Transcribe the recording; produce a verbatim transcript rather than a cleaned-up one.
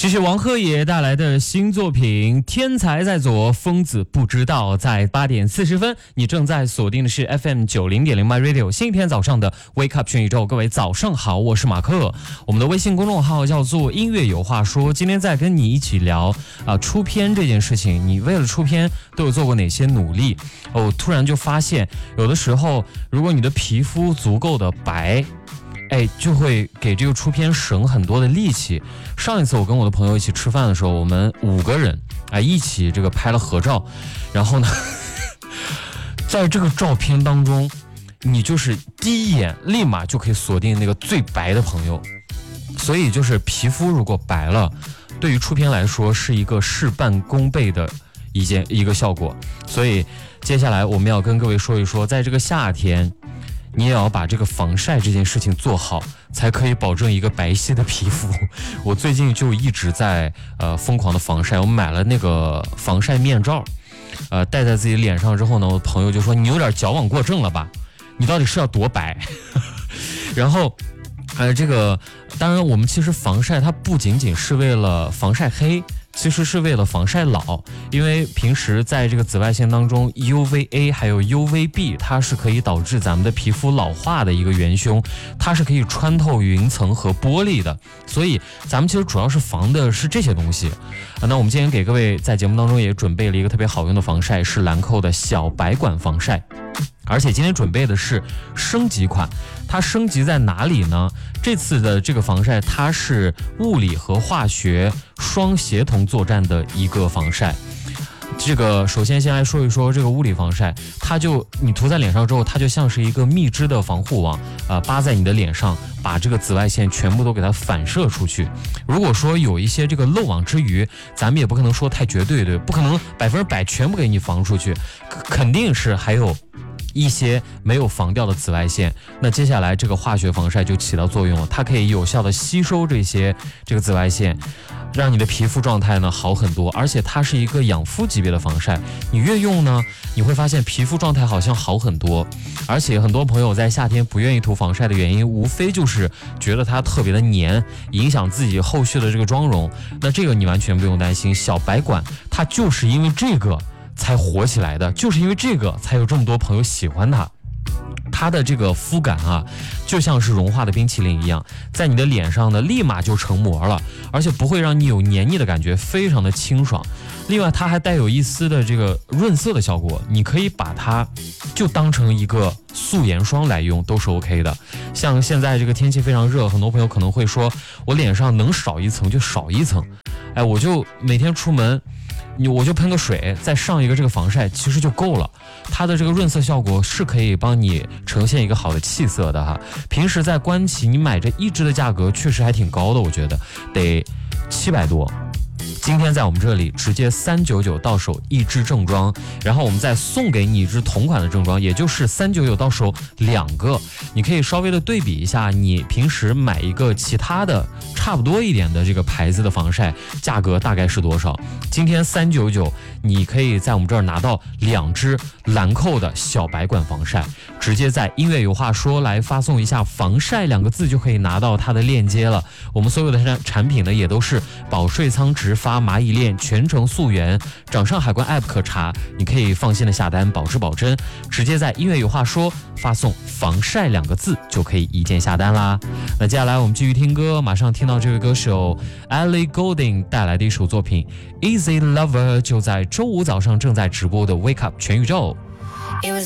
这是王鹤野带来的新作品《天才在左，疯子不知道》。在八点四十分，你正在锁定的是 F M 九零点零 My Radio 星期天早上的 Wake Up 全宇宙。各位早上好，我是马克。我们的微信公众号叫做音乐有话说。今天在跟你一起聊啊、呃、出片这件事情，你为了出片都有做过哪些努力？我、哦、突然就发现，有的时候如果你的皮肤足够的白。哎，就会给这个出片省很多的力气。上一次我跟我的朋友一起吃饭的时候，我们五个人哎一起这个拍了合照，然后呢，在这个照片当中，你就是第一眼立马就可以锁定那个最白的朋友。所以就是皮肤如果白了，对于出片来说是一个事半功倍的一件一个效果。所以接下来我们要跟各位说一说，在这个夏天。你也要把这个防晒这件事情做好，才可以保证一个白皙的皮肤。我最近就一直在呃疯狂的防晒，我买了那个防晒面罩，呃戴在自己脸上之后呢，我朋友就说你有点矫枉过正了吧？你到底是要多白？然后，呃这个当然我们其实防晒它不仅仅是为了防晒黑。其实是为了防晒老，因为平时在这个紫外线当中 U V A 还有 U V B 它是可以导致咱们的皮肤老化的一个元凶，它是可以穿透云层和玻璃的，所以咱们其实主要是防的是这些东西、啊、那我们今天给各位在节目当中也准备了一个特别好用的防晒，是兰蔻的小白管防晒，而且今天准备的是升级款。它升级在哪里呢？这次的这个防晒它是物理和化学双协同作战的一个防晒。这个首先先来说一说这个物理防晒，它就你涂在脸上之后，它就像是一个密织的防护网，呃，扒在你的脸上，把这个紫外线全部都给它反射出去。如果说有一些这个漏网之鱼，咱们也不可能说太绝对，对，不可能百分之百全部给你防出去，肯定是还有一些没有防掉的紫外线。那接下来这个化学防晒就起到作用了，它可以有效的吸收这些这个紫外线，让你的皮肤状态呢好很多，而且它是一个养肤级别的防晒，你越用呢，你会发现皮肤状态好像好很多。而且很多朋友在夏天不愿意涂防晒的原因，无非就是觉得它特别的黏，影响自己后续的这个妆容。那这个你完全不用担心，小白管它就是因为这个才火起来的，就是因为这个才有这么多朋友喜欢它。它的这个肤感啊，就像是融化的冰淇淋一样，在你的脸上呢立马就成膜了，而且不会让你有黏腻的感觉，非常的清爽。另外它还带有一丝的这个润色的效果，你可以把它就当成一个素颜霜来用都是 OK 的。像现在这个天气非常热，很多朋友可能会说我脸上能少一层就少一层，哎，我就每天出门你我就喷个水，再上一个这个防晒，其实就够了。它的这个润色效果是可以帮你呈现一个好的气色的哈。平时在官旗你买这一支的价格确实还挺高的，我觉得得七百多。今天在我们这里直接三九九到手一支正装，然后我们再送给你一支同款的正装，也就是三九九到手两个。你可以稍微的对比一下，你平时买一个其他的差不多一点的这个牌子的防晒，价格大概是多少？今天三九九，你可以在我们这儿拿到两支兰蔻的小白管防晒，直接在音乐有话说来发送一下防晒两个字，就可以拿到它的链接了。我们所有的产产品呢，也都是保税仓直发蚂蚁链，全程溯源，掌上海关 app 可查，你可以放心的下单，保质保真。直接在音乐有话说发送防晒两个字就可以一键下单啦。那接下来我们继续听歌，马上听到这位歌手 Ellie Goulding 带来的一首作品 Easy Lover， 就在周五早上正在直播的 Wake Up 全宇宙。